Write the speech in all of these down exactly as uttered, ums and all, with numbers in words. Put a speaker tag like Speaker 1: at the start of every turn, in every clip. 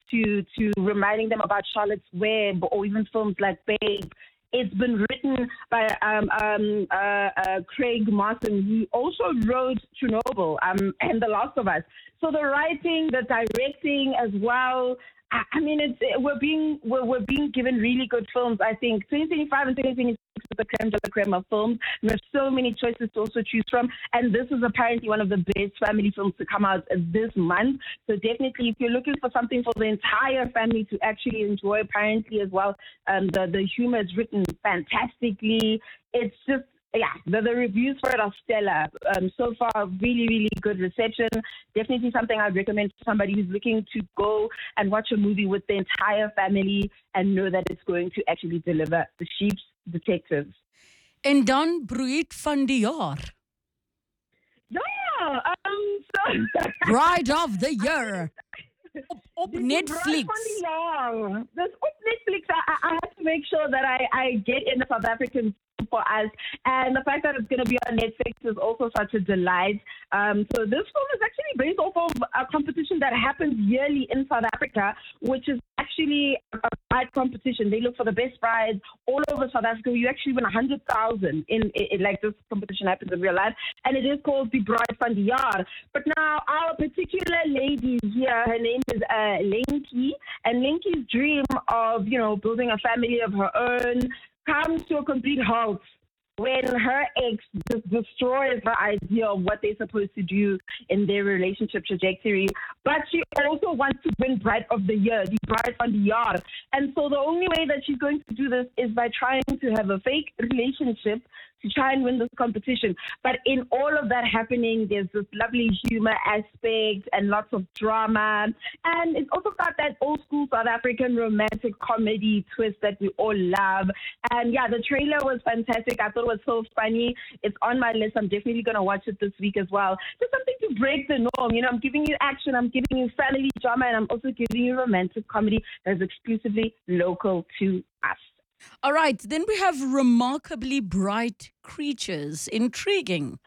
Speaker 1: to to reminding them about Charlotte's Web or even films like Babe. It's been written by um, um, uh, uh, Craig Martin, who also wrote Chernobyl um, and The Last of Us. So the writing, the directing as well. I, I mean, it's we're being we're, we're being given really good films. I think twenty twenty-five and twenty twenty-six is the creme de la creme of films. And there's so many choices to also choose from, and this is apparently one of the best family films to come out this month. So definitely, if you're looking for something for the entire family to actually enjoy, apparently as well, um, the the humor is written fantastically. It's just. Yeah, the, the reviews for it are stellar. Um, so far, really, really good reception. Definitely something I'd recommend for somebody who's looking to go and watch a movie with the entire family and know that it's going to actually deliver. The Sheep's Detectives.
Speaker 2: En dan Bruid van die jaar.
Speaker 1: Yeah, um, so...
Speaker 2: Bride of the Year. Op, op Netflix.
Speaker 1: Yeah, this op Netflix. I, I have to make sure that I, I get in the South African for us, and the fact that it's going to be on Netflix is also such a delight. Um, so this film is actually based off of a competition that happens yearly in South Africa, which is actually a bride competition. They look for the best brides all over South Africa. You actually win a hundred thousand in, in like this competition happens in real life, and it is called the Bride van die Jaar. But now our particular lady here, her name is uh, Lenky, and Lenky's dream of you know building a family of her own comes to a complete halt when her ex just destroys her idea of what they're supposed to do in their relationship trajectory. But she also wants to win Bride of the Year, the Bride van die Jaar. And so the only way that she's going to do this is by trying to have a fake relationship to try and win this competition. But in all of that happening, there's this lovely humor aspect and lots of drama. And it's also got that old school South African romantic comedy twist that we all love. And yeah, the trailer was fantastic. I thought it was so funny. It's on my list. I'm definitely going to watch it this week as well. Just something to break the norm. You know, I'm giving you action, I'm giving you family drama, and I'm also giving you romantic comedy that's exclusively local to us.
Speaker 2: All right, then we have Remarkably Bright Creatures. Intriguing.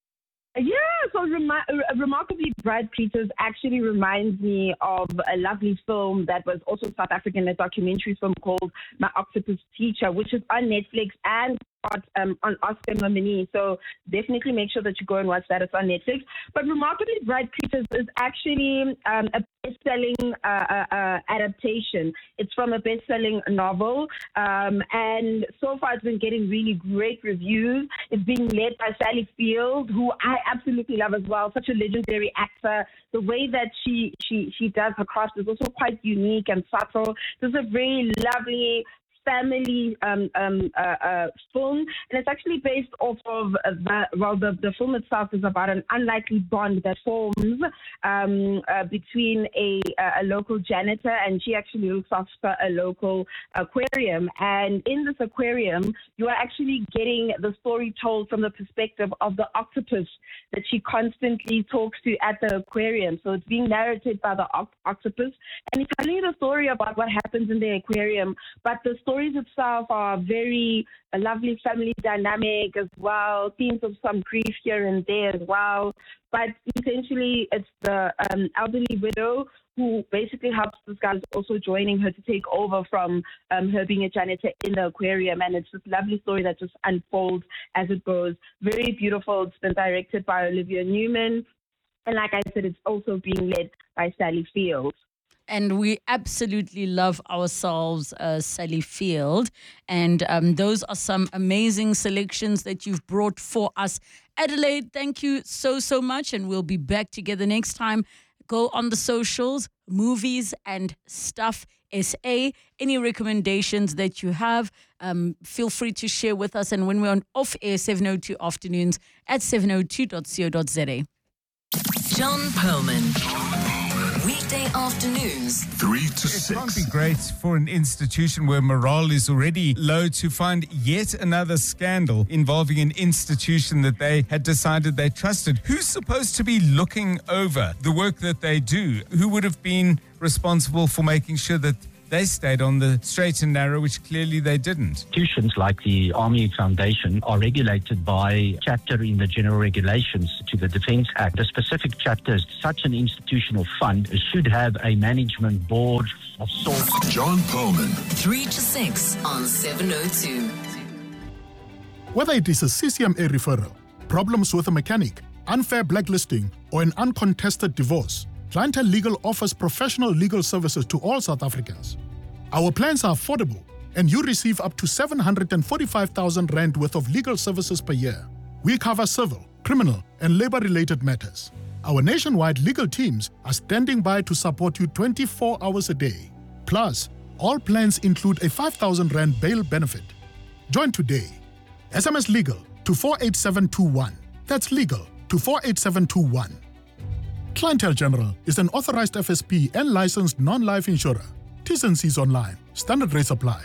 Speaker 1: Yeah, so Rema- Remarkably Bright Creatures actually reminds me of a lovely film that was also South African, a documentary film called My Octopus Teacher, which is on Netflix and um, on Oscar nominee. So definitely make sure that you go and watch that. It's on Netflix. But Remarkably Bright Creatures is actually um, a best-selling uh, uh, uh, adaptation. It's from a best-selling novel. Um, and so far it's been getting really great reviews. It's being led by Sally Field, who I absolutely love as well. Such a legendary actor. The way that she, she, she does her craft is also quite unique and subtle. There's a very lovely family um, um, uh, uh, film, and it's actually based off of the, well, the, the film itself is about an unlikely bond that forms um, uh, between a, a local janitor, and she actually looks after a local aquarium. And in this aquarium, you are actually getting the story told from the perspective of the octopus that she constantly talks to at the aquarium. So it's being narrated by the oct- octopus, and it's telling you the story about what happens in the aquarium, but the stories itself are very a lovely family dynamic as well, themes of some grief here and there as well. But essentially, it's the um, elderly widow who basically helps this guy, also joining her to take over from um, her being a janitor in the aquarium. And it's this lovely story that just unfolds as it goes. Very beautiful. It's been directed by Olivia Newman. And like I said, it's also being led by Sally Field.
Speaker 2: And we absolutely love ourselves, uh, Sally Field. And um, those are some amazing selections that you've brought for us. Adelaide, thank you so, so much. And we'll be back together next time. Go on the socials, Movies and Stuff S A. Any recommendations that you have, um, feel free to share with us. And when we're on off-air, seven oh two afternoons at seven oh two dot co dot za.
Speaker 3: John Perlman. Weekday afternoons,
Speaker 4: three to six.
Speaker 5: It can't be great for an institution where morale is already low to find yet another scandal involving an institution that they had decided they trusted. Who's supposed to be looking over the work that they do? Who would have been responsible for making sure that they stayed on the straight and narrow, which clearly they didn't.
Speaker 4: Institutions like the Army Foundation are regulated by a chapter in the General Regulations to the Defence Act. The specific chapters, such an institutional fund should have a management board of sorts.
Speaker 3: John Perlman. three to six on seven oh two.
Speaker 6: Whether it is a C C M A referral, problems with a mechanic, unfair blacklisting, or an uncontested divorce, Clientele Legal offers professional legal services to all South Africans. Our plans are affordable, and you receive up to seven hundred forty-five thousand rand worth of legal services per year. We cover civil, criminal, and labor-related matters. Our nationwide legal teams are standing by to support you twenty-four hours a day. Plus, all plans include a five thousand rand bail benefit. Join today. S M S LEGAL to four eight seven two one. That's legal to four eight seven two one. Clientele General is an authorized F S P and licensed non-life insurer. T's and C's online. Standard rates apply.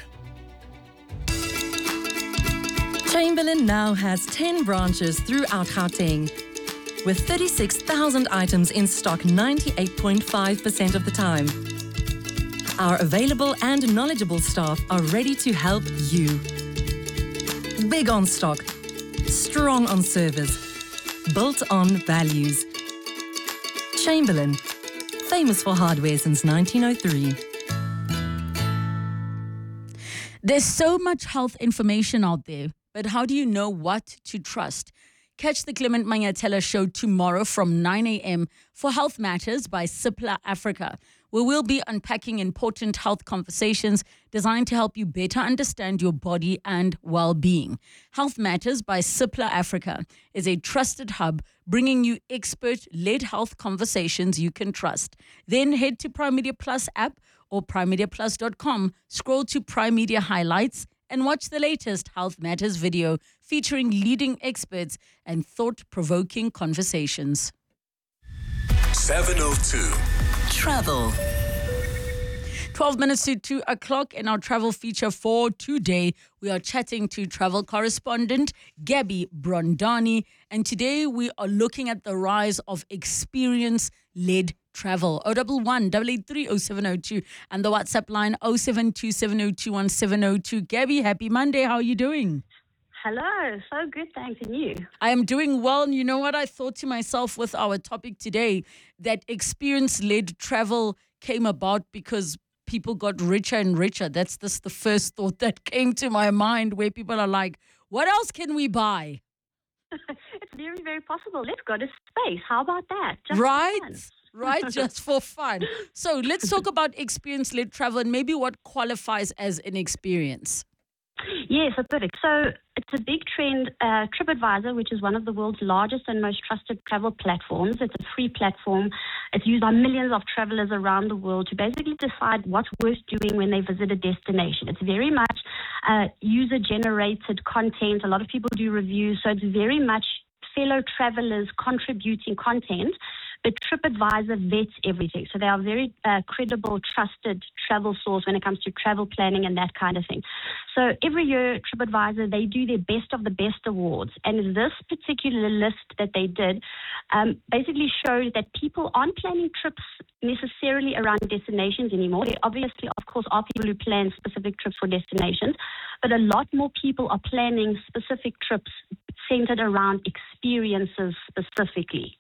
Speaker 7: Chamberlain now has ten branches throughout Gauteng. With thirty-six thousand items in stock ninety-eight point five percent of the time. Our available and knowledgeable staff are ready to help you. Big on stock, strong on service, built on values. Chamberlain, famous for hardware since nineteen oh three.
Speaker 2: There's so much health information out there, but how do you know what to trust? Catch the Clement Manyathela show tomorrow from nine a.m. for Health Matters by Cipla Africa, where we'll be unpacking important health conversations designed to help you better understand your body and well-being. Health Matters by Cipla Africa is a trusted hub bringing you expert-led health conversations you can trust. Then head to Prime Media Plus app or prime media plus dot com, scroll to Prime Media Highlights, and watch the latest Health Matters video featuring leading experts and thought-provoking conversations.
Speaker 3: seven oh two. Travel.
Speaker 2: twelve minutes to two o'clock in our travel feature for today. We are chatting to travel correspondent Gabby Brondani, and today we are looking at the rise of experience-led travel. oh one one, eight eight three, oh seven oh two and the WhatsApp line oh seven two seven oh two one seven oh two. Gabby, happy Monday. How are you doing?
Speaker 8: Hello, so good, thanks, and you?
Speaker 2: I am doing well, and you know what? I thought to myself with our topic today that experience-led travel came about because people got richer and richer. That's this, the first thought that came to my mind, where people are like, what else can we buy?
Speaker 8: It's very, very possible. Let's go to space. How about that? Just
Speaker 2: right?
Speaker 8: for fun.
Speaker 2: Right, just for fun. So let's talk about experience-led travel and maybe what qualifies as an experience.
Speaker 8: Yes, so perfect. So it's a big trend. Uh, TripAdvisor, which is one of the world's largest and most trusted travel platforms, it's a free platform. It's used by millions of travelers around the world to basically decide what's worth doing when they visit a destination. It's very much uh, user-generated content. A lot of people do reviews, so it's very much fellow travelers contributing content. But TripAdvisor vets everything. So they are a very uh, credible, trusted travel source when it comes to travel planning and that kind of thing. So every year, TripAdvisor, they do their best of the best awards. And this particular list that they did um, basically showed that people aren't planning trips necessarily around destinations anymore. There obviously, of course, are people who plan specific trips for destinations, but a lot more people are planning specific trips centered around experiences specifically.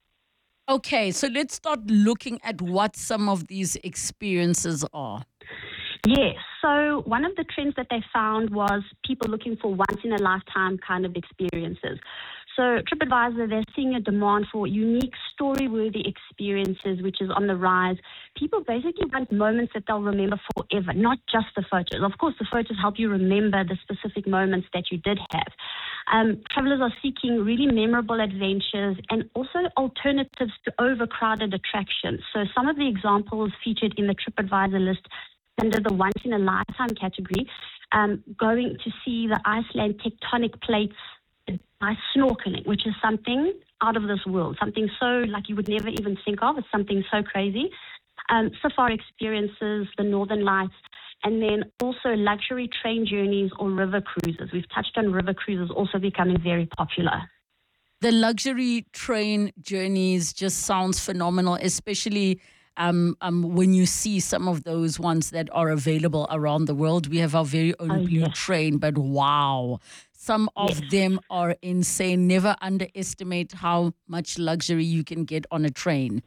Speaker 2: Okay, so let's start looking at what some of these experiences are.
Speaker 8: Yes, so one of the trends that they found was people looking for once-in-a-lifetime kind of experiences. So TripAdvisor, they're seeing a demand for unique, story-worthy experiences, which is on the rise. People basically want moments that they'll remember forever, not just the photos. Of course, the photos help you remember the specific moments that you did have. Um, travelers are seeking really memorable adventures and also alternatives to overcrowded attractions. So some of the examples featured in the TripAdvisor list under the once-in-a-lifetime category, um, going to see the Iceland tectonic plates by snorkeling, which is something out of this world, something so like you would never even think of. It's something so crazy. Um, safari experiences, the Northern Lights, and then also luxury train journeys or river cruises. We've touched on river cruises also becoming very popular.
Speaker 2: The luxury train journeys just sounds phenomenal, especially um, um, when you see some of those ones that are available around the world. We have our very own
Speaker 8: Oh,
Speaker 2: Blue
Speaker 8: yes.
Speaker 2: Train, but wow, some of
Speaker 8: Yes.
Speaker 2: them are insane. Never underestimate how much luxury you can get on a train.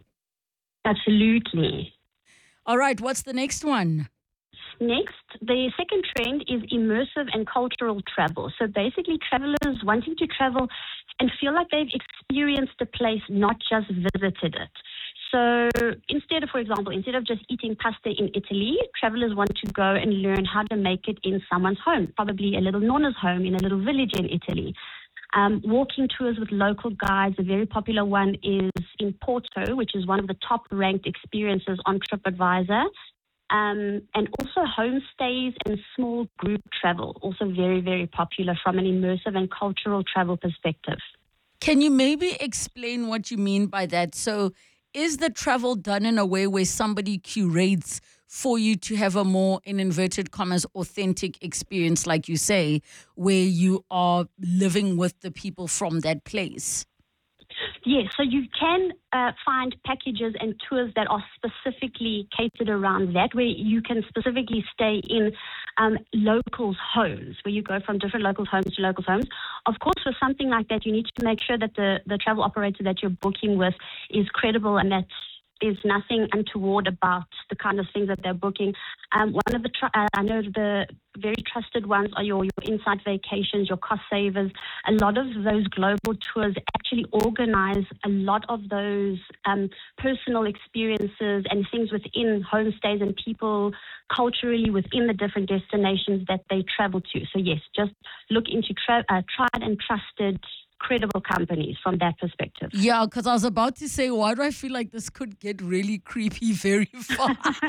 Speaker 8: Absolutely.
Speaker 2: All right, what's the next one?
Speaker 8: Next, the second trend is immersive and cultural travel. So basically, travelers wanting to travel and feel like they've experienced a place, not just visited it. So instead of, for example, instead of just eating pasta in Italy, travelers want to go and learn how to make it in someone's home, probably a little nonna's home in a little village in Italy. Um, walking tours with local guides, a very popular one is in Porto, which is one of the top-ranked experiences on TripAdvisor. Um, and also homestays and small group travel, also very, very popular from an immersive and cultural travel perspective.
Speaker 2: Can you maybe explain what you mean by that? So is the travel done in a way where somebody curates for you to have a more, in inverted commas, authentic experience, like you say, where you are living with the people from that place?
Speaker 8: Yes, so you can uh, find packages and tours that are specifically catered around that, where you can specifically stay in um, locals' homes, where you go from different locals' homes to locals' homes. Of course, for something like that, you need to make sure that the, the travel operator that you're booking with is credible and that there's nothing untoward about the kind of things that they're booking. Um, one of the, tr- uh, I know the very trusted ones are your, your Insight Vacations, your Cost Savers. A lot of those global tours actually organize a lot of those um, personal experiences and things within homestays and people culturally within the different destinations that they travel to. So yes, just look into tra- uh, tried and trusted credible companies from that perspective.
Speaker 2: Yeah, because I was about to say, why do I feel like this could get really creepy very fast?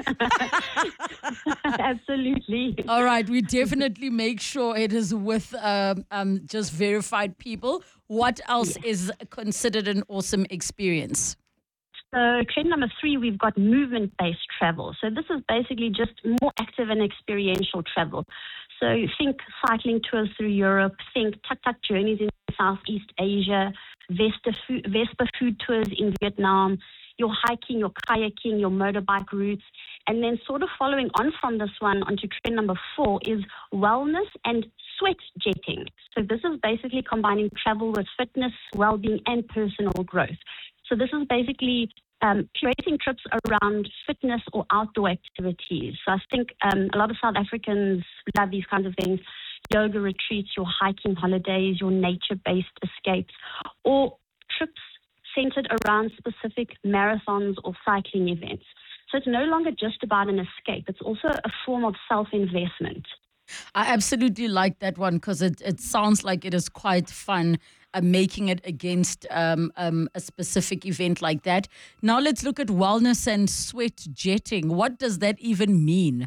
Speaker 8: Absolutely.
Speaker 2: All right, we definitely make sure it is with um, um, just verified people. What else
Speaker 8: Yes.
Speaker 2: is considered an awesome experience?
Speaker 8: So trend number three, we've got movement-based travel. So this is basically just more active and experiential travel. So think cycling tours through Europe, think tuk-tuk journeys in Southeast Asia, Vespa food, Vespa food tours in Vietnam, your hiking, your kayaking, your motorbike routes. And then sort of following on from this one onto trend number four is wellness and sweat jetting. So this is basically combining travel with fitness, well-being, and personal growth. So this is basically um, curating trips around fitness or outdoor activities. So I think um, a lot of South Africans love these kinds of things. Yoga retreats, your hiking holidays, your nature-based escapes, or trips centered around specific marathons or cycling events. So it's no longer just about an escape. It's also a form of self-investment.
Speaker 2: I absolutely like that one because it, it sounds like it is quite fun uh, making it against um, um, a specific event like that. Now let's look at wellness and sweat jetting. What does that even mean?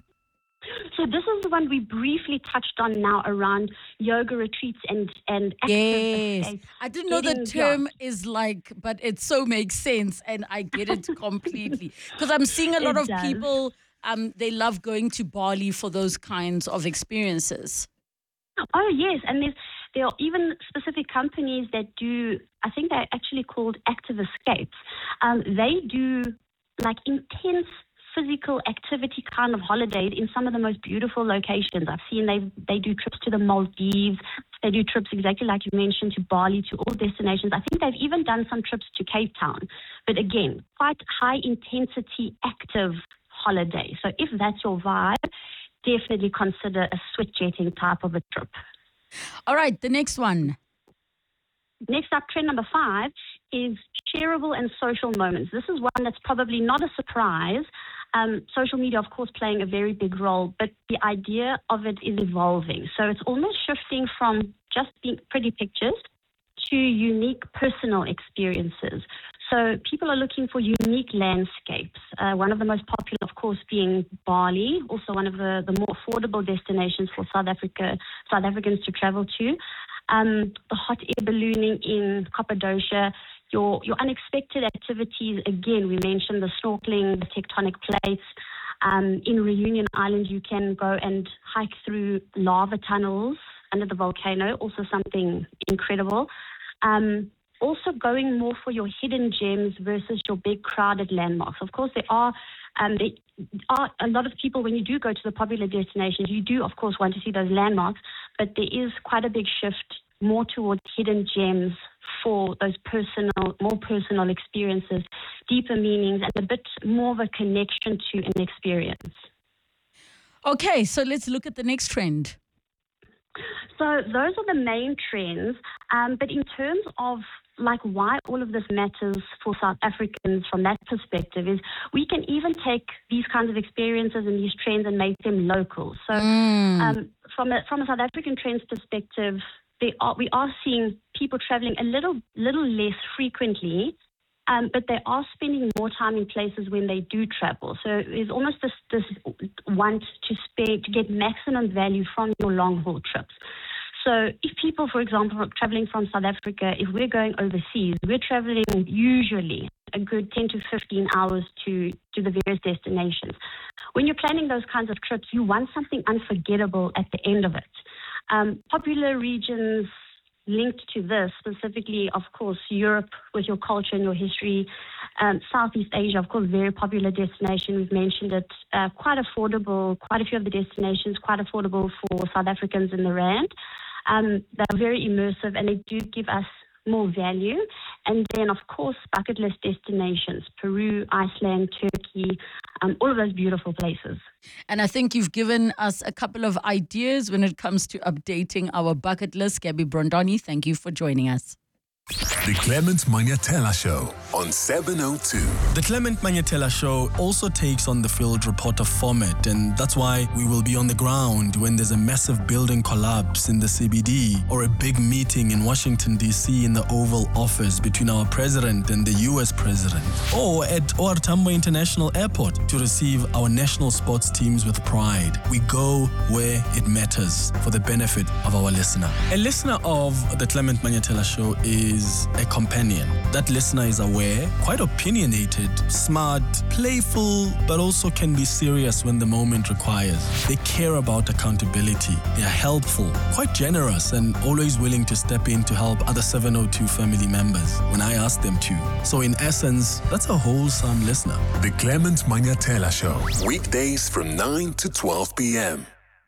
Speaker 8: So this is the one we briefly touched on now around yoga retreats and, and active
Speaker 2: Yes.
Speaker 8: escapes.
Speaker 2: I didn't know the
Speaker 8: Getting-
Speaker 2: term is like, but it so makes sense and I get it completely. Because I'm seeing a lot
Speaker 8: It
Speaker 2: of
Speaker 8: does.
Speaker 2: people, um, they love going to Bali for those kinds of experiences.
Speaker 8: Oh, yes. And there's, there are even specific companies that do, I think they're actually called active escapes. Um, they do like intense physical activity kind of holidays in some of the most beautiful locations. I've seen they they do trips to the Maldives. They do trips exactly like you mentioned to Bali, to all destinations. I think they've even done some trips to Cape Town. But again, quite high intensity active holiday. So if that's your vibe, definitely consider a sweat jetting type of a trip.
Speaker 2: All right, the next one.
Speaker 8: Next up, trend number five is shareable and social moments. This is one that's probably not a surprise. Um, social media, of course, playing a very big role, but the idea of it is evolving. So it's almost shifting from just being pretty pictures to unique personal experiences. So people are looking for unique landscapes. Uh, one of the most popular, of course, being Bali, also one of the, the more affordable destinations for South Africa, South Africans to travel to. Um, the hot air ballooning in Cappadocia, your your unexpected activities. Again, we mentioned the snorkeling, the tectonic plates. Um, in Reunion Island, you can go and hike through lava tunnels under the volcano, also something incredible. Um, also going more for your hidden gems versus your big crowded landmarks. Of course, there are um, there are a lot of people, when you do go to the popular destinations, you do, of course, want to see those landmarks, but there is quite a big shift more towards hidden gems for those personal, more personal experiences, deeper meanings, and a bit more of a connection to an experience.
Speaker 2: Okay, so let's look at the next trend.
Speaker 8: So those are the main trends. Um, but in terms of like why all of this matters for South Africans from that perspective is we can even take these kinds of experiences and these trends and make them local. So mm. um, from a, from a South African trends perspective, they are, we are seeing people traveling a little little less frequently, um, but they are spending more time in places when they do travel. So there's almost this, this want to spare, to get maximum value from your long haul trips. So if people, for example, are traveling from South Africa, if we're going overseas, we're traveling usually a good ten to fifteen hours to, to the various destinations. When you're planning those kinds of trips, you want something unforgettable at the end of it. Um, popular regions linked to this, specifically, of course, Europe with your culture and your history, um, Southeast Asia, of course, very popular destination. We've mentioned it, uh, quite affordable, quite a few of the destinations, quite affordable for South Africans in the Rand. Um, they're very immersive and they do give us more value. And then, of course, bucket list destinations, Peru, Iceland, Turkey, um, all of those beautiful places.
Speaker 2: And I think you've given us a couple of ideas when it comes to updating our bucket list. Gabby Brondani, thank you for joining us.
Speaker 9: The Clement Manyatela Show on seven oh two.
Speaker 10: The Clement Manyatela Show also takes on the field reporter format, and that's why we will be on the ground when there's a massive building collapse in the C B D or a big meeting in Washington, D C in the Oval Office between our president and the U S president, or at O R Tambo International Airport to receive our national sports teams with pride. We go where it matters for the benefit of our listener. A listener of the Clement Manyatela Show is is a companion. That listener is aware, quite opinionated, smart, playful, but also can be serious when the moment requires. They care about accountability. They are helpful, quite generous, and always willing to step in to help other seven oh two family members when I ask them to. So in essence, that's a wholesome listener.
Speaker 9: The Clement Manyatela Show, weekdays from nine to twelve p.m.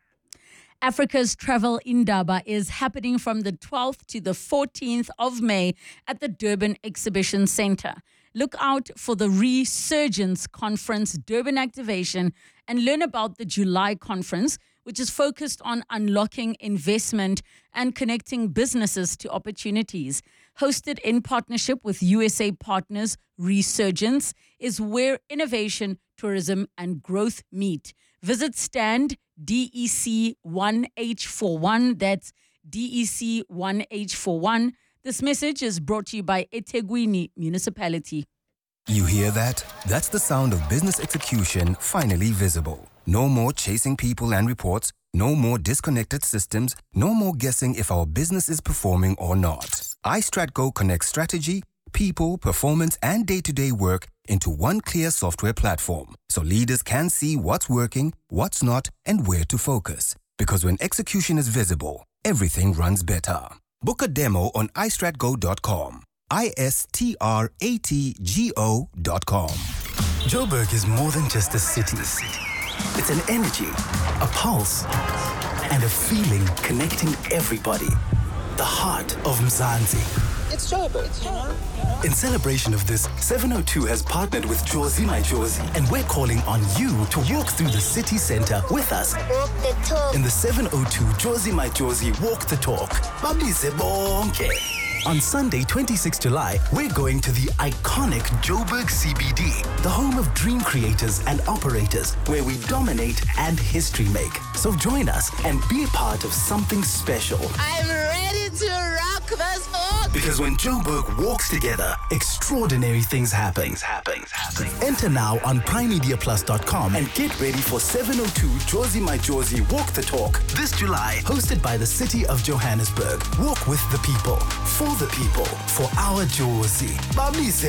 Speaker 2: Africa's Travel Indaba is happening from the twelfth to the fourteenth of May at the Durban Exhibition Centre. Look out for the Resurgence Conference Durban activation and learn about the July conference, which is focused on unlocking investment and connecting businesses to opportunities. Hosted in partnership with U S A partners, Resurgence is where innovation, tourism, and growth meet. Visit stand D E C one H forty-one. That's D E C one H forty-one. This message is brought to you by eThekwini Municipality.
Speaker 11: You hear that? That's the sound of business execution finally visible. No more chasing people and reports. No more disconnected systems. No more guessing if our business is performing or not. iStratGo connects strategy, people, performance, and day-to-day work into one clear software platform, so leaders can see what's working, what's not, and where to focus. Because when execution is visible, everything runs better. Book a demo on i strat go dot com. I S T R A T G O dot com.
Speaker 12: Joburg is more than just a city. It's an energy, a pulse, and a feeling connecting everybody. The heart of Mzansi.
Speaker 13: It's Joburg, you know?
Speaker 12: In celebration of this, seven oh two has partnered with Jozi My Jozi, and we're calling on you to walk through the city center with us.
Speaker 13: Walk the talk.
Speaker 12: In the seven oh two Jozi My Jozi Walk the Talk. Babize bonke. On Sunday, twenty-sixth of July, we're going to the iconic Joburg C B D, the home of dream creators and operators, where we dominate and history make. So join us and be a part of something special.
Speaker 13: I'm ready to rock this book.
Speaker 12: Because when Joburg walks together, extraordinary things happen. Things happen. happen. Enter now on prime media plus dot com and get ready for seven oh two Jozi My Jozi Walk the Talk this July, hosted by the City of Johannesburg. Walk with the people, for the people, for our Jozi. Bamise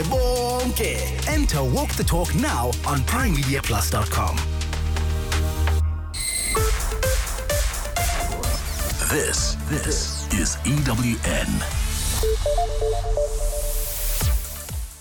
Speaker 12: bonke. Enter Walk the Talk now on prime media plus dot com.
Speaker 9: This, this is E W N.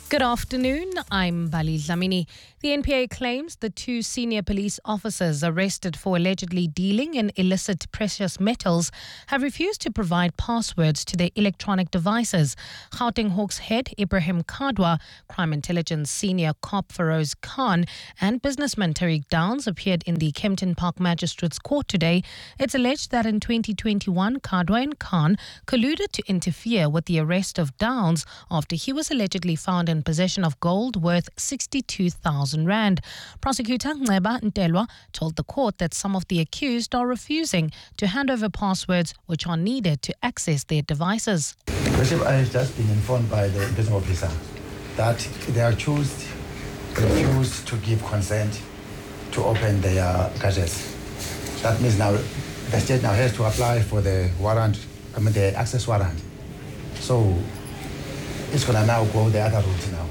Speaker 14: Good afternoon, I'm Bali Dlamini. The N P A claims the two senior police officers arrested for allegedly dealing in illicit precious metals have refused to provide passwords to their electronic devices. Gauteng Hawks head Ibrahim Kadwa, Crime Intelligence senior cop Feroz Khan and businessman Tariq Downs appeared in the Kempton Park Magistrates Court today. It's alleged that in twenty twenty-one, Kadwa and Khan colluded to interfere with the arrest of Downs after he was allegedly found in possession of gold worth sixty-two thousand rand. Prosecutor Nceba Ntelwa told the court that some of the accused are refusing to hand over passwords which are needed to access their devices.
Speaker 15: Bishop, I have just been informed by the business officer that they are accused refused to give consent to open their gadgets. That means now the state now has to apply for the warrant, I mean the access warrant. So it's going to now go the other route now.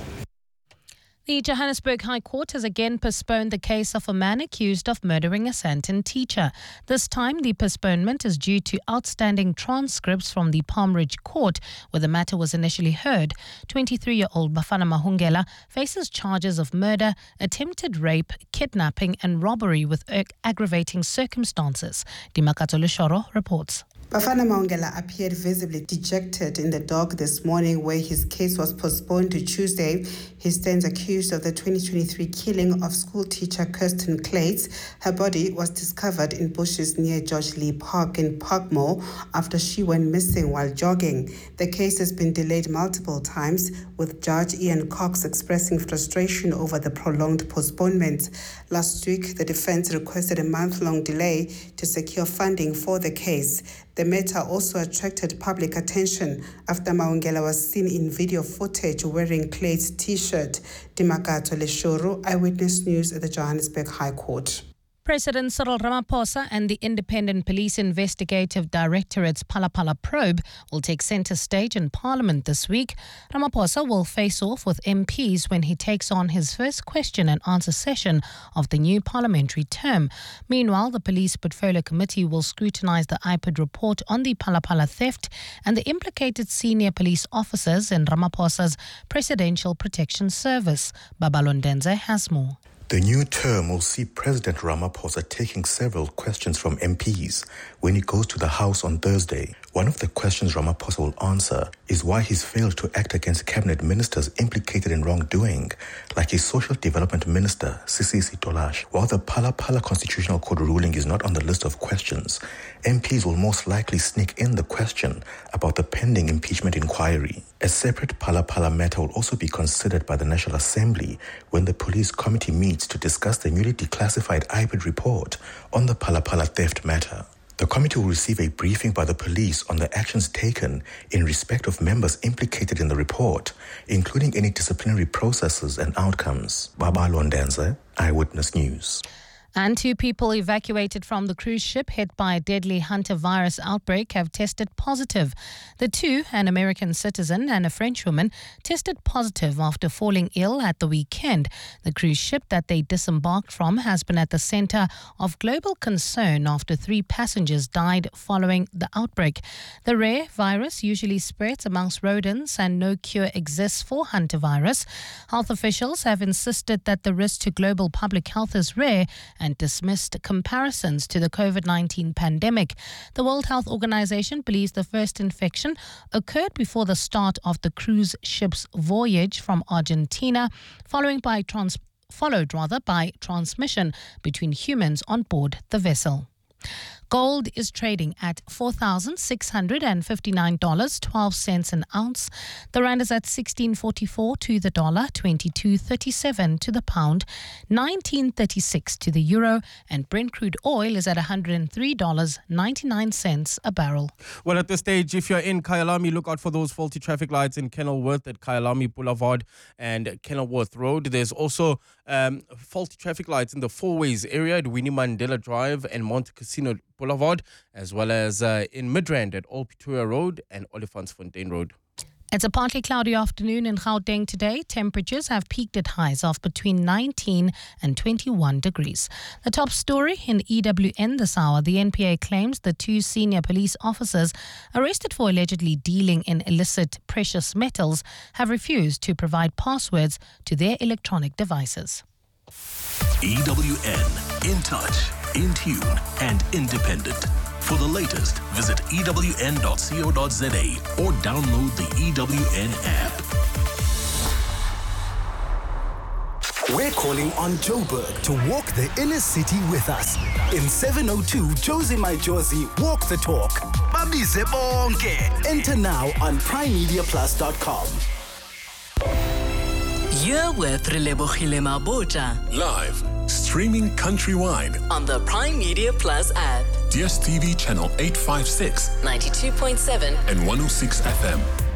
Speaker 14: The Johannesburg High Court has again postponed the case of a man accused of murdering a Sandton teacher. This time, the postponement is due to outstanding transcripts from the Palm Ridge Court, where the matter was initially heard. twenty-three-year-old Bafana Mahungela faces charges of murder, attempted rape, kidnapping and robbery with ag- aggravating circumstances. Dimakato Lushoro reports.
Speaker 16: Bafana Mahungela appeared visibly dejected in the dock this morning, where his case was postponed to Tuesday. He stands accused of the twenty twenty-three killing of school teacher Kirsten Clates. Her body was discovered in bushes near George Lee Park in Parkmore after she went missing while jogging. The case has been delayed multiple times, with Judge Ian Cox expressing frustration over the prolonged postponement. Last week, the defense requested a month-long delay to secure funding for the case. The matter also attracted public attention after Mahungela was seen in video footage wearing Clade's t-shirt. Dimakato Leshoro, Eyewitness News at the Johannesburg High Court.
Speaker 14: President Cyril Ramaphosa and the Independent Police Investigative Directorate's Phala Phala probe will take centre stage in Parliament this week. Ramaphosa will face off with M Ps when he takes on his first question and answer session of the new parliamentary term. Meanwhile, the Police Portfolio Committee will scrutinise the I P I D report on the Phala Phala theft and the implicated senior police officers in Ramaphosa's Presidential Protection Service. Babalondenze has more.
Speaker 17: The new term will see President Ramaphosa taking several questions from M Ps when he goes to the House on Thursday. One of the questions Ramaphosa will answer is why he's failed to act against cabinet ministers implicated in wrongdoing, like his social development minister, Sisisi Tolash. While the Phala Phala Constitutional Court ruling is not on the list of questions, M Ps will most likely sneak in the question about the pending impeachment inquiry. A separate Phala Phala matter will also be considered by the National Assembly when the Police Committee meets to discuss the newly declassified I P I D report on the Phala Phala theft matter. The committee will receive a briefing by the police on the actions taken in respect of members implicated in the report, including any disciplinary processes and outcomes. Baba Londenze, Eyewitness News.
Speaker 14: And two people evacuated from the cruise ship hit by a deadly hantavirus outbreak have tested positive. The two, an American citizen and a French woman, tested positive after falling ill at the weekend. The cruise ship that they disembarked from has been at the center of global concern after three passengers died following the outbreak. The rare virus usually spreads amongst rodents and no cure exists for hantavirus. Health officials have insisted that the risk to global public health is rare and dismissed comparisons to the COVID nineteen pandemic. The World Health Organization believes the first infection occurred before the start of the cruise ship's voyage from Argentina, following by trans- followed rather by transmission between humans on board the vessel. Gold is trading at four thousand six hundred fifty-nine dollars and twelve cents an ounce. The rand is at sixteen forty-four to the dollar, twenty-two thirty-seven to the pound, nineteen thirty-six to the euro, and Brent crude oil is at one hundred three dollars and ninety-nine cents a barrel.
Speaker 18: Well, at this stage, if you're in Kyalami, look out for those faulty traffic lights in Kenilworth at Kyalami Boulevard and Kenilworth Road. There's also um, faulty traffic lights in the Four Ways area at Winnie Mandela Drive and Monte Cassino Boulevard, as well as uh, in Midrand at Old Pretoria Road and Olifantsfontein Road.
Speaker 14: It's a partly cloudy afternoon in Gauteng today. Temperatures have peaked at highs of between nineteen and twenty-one degrees. The top story in E W N this hour. The N P A claims the two senior police officers arrested for allegedly dealing in illicit precious metals have refused to provide passwords to their electronic devices.
Speaker 19: E W N, in touch, in tune and independent. For the latest, visit E W N dot co dot za or download the E W N app.
Speaker 12: We're calling on Joburg to walk the inner city with us. In seven oh two, Josie My Josie, walk the talk. Babize bonke. Enter now on prime media plus dot com.
Speaker 3: You're with Relebohile Mabota.
Speaker 9: Live, streaming countrywide
Speaker 3: On the Prime Media Plus app.
Speaker 9: D S T V channel eight fifty-six
Speaker 3: ninety-two point seven
Speaker 9: and one oh six F M.